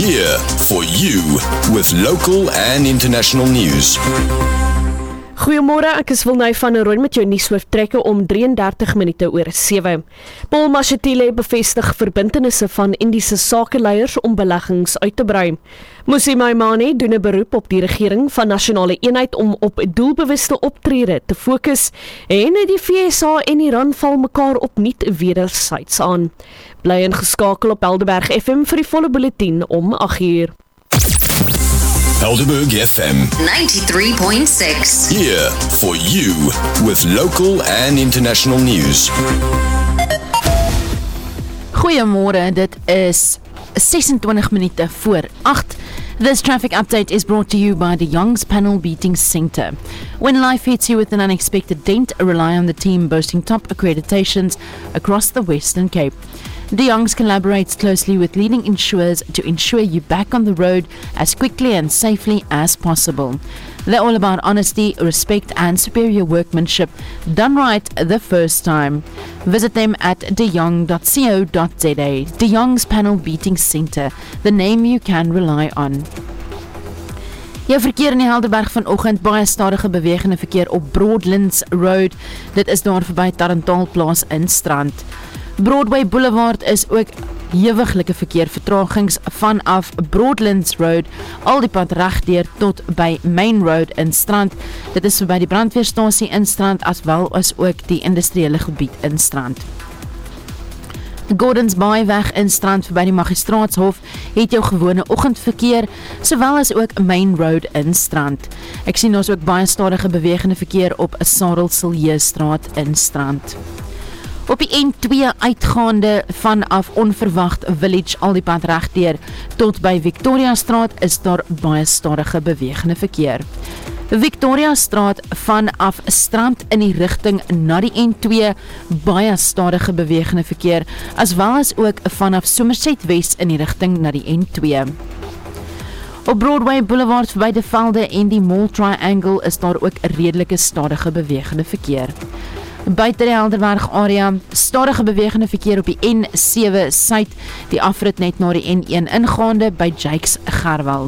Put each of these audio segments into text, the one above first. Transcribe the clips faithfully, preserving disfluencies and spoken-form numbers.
Here for you with local and international news. Goeiemôre, ek is Wilnay van der Rooyen met jou nuusoortrekke om drie en dertig minute oor sewe. Paul Mashatile bevestig verbintenisse van Indiese sakeleiers om beleggings uit te brei. Musi Maimane doen 'n beroep op die regering van nasionale eenheid om op doelbewuste optrede te fokus en die V S A en Iran val mekaar opnuut wedersyds aan. Bly ingeskakel op Helderberg F M vir die volle bulletin om agt uur. Helderberg F M ninety-three point six. Here for you with local and international news. Goeiemôre, dit is sesentwintig minute voor agt. This traffic update is brought to you by the Young's Panel Beating Centre. When life hits you with an unexpected dent, rely on the team boasting top accreditations across the Western Cape. De Young's collaborates closely with leading insurers to ensure you back on the road as quickly and safely as possible. They're all about honesty, respect and superior workmanship done right the first time. Visit them at de jong dot co dot za. De Young's Panel Beating Centre, the name you can rely on. Jou verkeer in die Helderberg vanoggend, baie stadige bewegende verkeer op Broadlands Road. Dit is daar verby Tarantaalplaas in Strand. Broadway Boulevard is ook hewiglike verkeer, vertragings vanaf Broadlands Road, al die pad regdeur tot by Main Road in Strand. Dit is verby die brandweerstasie in Strand, as wel as ook die industriële gebied in Strand. Gordons Bay weg in Strand verby die Magistraatshof het jou gewone oggendverkeer, sowel as ook Main Road in Strand. Ek sien ons ook baie stadige bewegende verkeer op Sarel Silje Straat in Strand. Op die N twee uitgaande vanaf Onverwacht Village al die pad regdeur tot by Victoria Straat is daar baie stadige bewegende verkeer. Victoria Straat vanaf Strand in die rigting na die N twee baie stadige bewegende verkeer, as wel as ook vanaf Somerset West in die rigting na die N twee. Op Broadway Boulevard verby die velde en die Mall Triangle is daar ook 'n redelike stadige bewegende verkeer. Buite die Helderberg area, stadige bewegende verkeer op die N sewe Suid, die afrit net na die N een ingaande by Jakes Gerwel.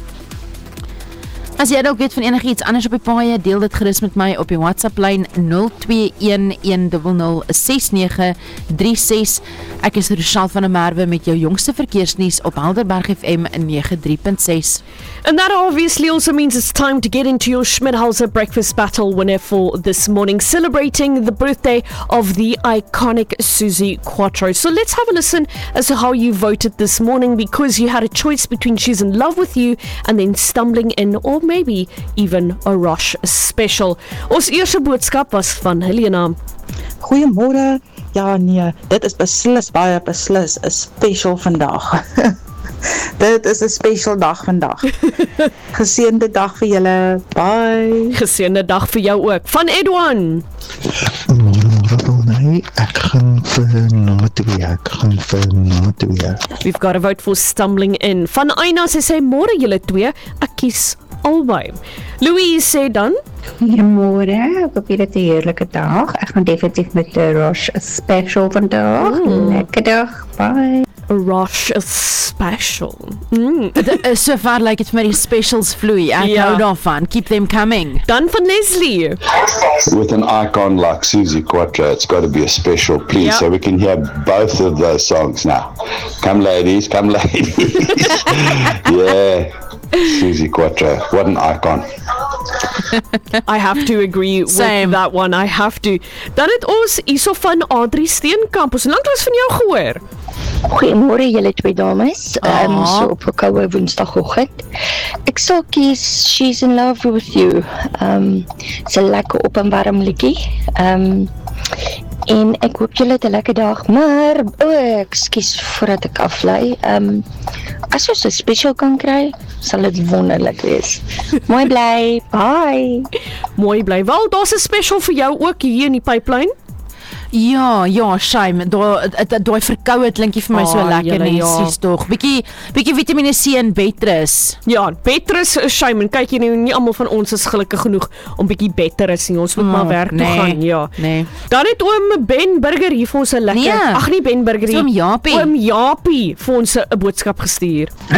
As jy dalk weet van enigiets anders op die paaie, deel dit gerus met my op die WhatsApp lyn nul twee een een nul nul ses nege drie ses. Ek is Rochelle van der Merwe met jou jongste verkeersnuus op Helderberg F M ninety-three point six. And that obviously also means it's time to get into your Schmidhauser breakfast battle winner for this morning, celebrating the birthday of the iconic Susie Quattro. So let's have a listen as to how you voted this morning, because you had a choice between She's in Love with You and then Stumbling In, or maybe even a Rosh special. Ons eerste boodskap was van Helena. Goeiemôre. Ja nee, dit is beslis baie beslis 'n special vandag. Dit is 'n special dag vandag. Geseënde dag vir julle. Bye. Geseënde dag vir jou ook. Van Edwan. Nee, ek gaan vir nommer twee, ek gaan vir nommer twee. We've got a vote for Stumbling In. Van Aina sê sy môre julle twee, ek kies albei. Louise sê dan, goeiemôre, ek hoop jy het 'n heerlike dag. Ek gaan definitief met 'n Rosh special vandag. Mm. Lekker dag, bye. A Rosh special. Mm. So far like it's very specials vloei. Ek Ja. hou daarvan. Keep them coming. Dan van Leslie. With an icon like Susie Quattro, it's got to be a special, please, Yep. so we can hear both of those songs now. Come ladies, come ladies. Yeah, Susie Quattro, what an icon. I have to agree Same. with that one. I have to. Dan het ons hierso van Adrie Steenkamp. Ons lanklaas van jou gehoor. Goeiemôre julle twee dames. Ehm um, so op 'n koue Woensdagoggend. Ek sal kies She's in Love with You. Ehm um, so lekker op en warm liedjie. Ehm um, en ek hoop julle het 'n lekker dag, maar o, oh, ekskuus voordat ek aflei. Ehm um, as ons 'n special kan kry, sal dit wonderlik wees. Mooi bly. Bye. Mooi bly. Wel, daar's 'n special vir jou ook hier in die pipeline. Ja, ja, shame. Daai daai verkoue klinkie vir my so Ah, lekker julle, nie, ja. sies tog. Bietjie bietjie Vitamine C en Betrus. Ja, Petrus is shame. En kyk jy nou, nie almal van ons is gelukkig genoeg om bietjie beter is nie. Ons moet Oh, maar werk toe nee, gaan, ja. nee. Dan het oom Ben Burger hier vir ons 'n lekker. Nee. Ag nee, Ben Burger. Dis oom Japie. Oom Japie vir ons 'n boodskap gestuur.